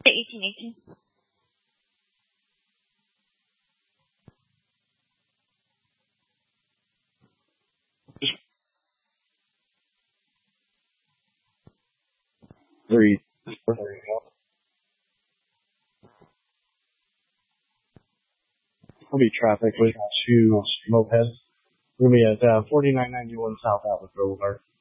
1818. Three. There'll be traffic with two mopeds. We're going to be at 4991 South Atlas Boulevard.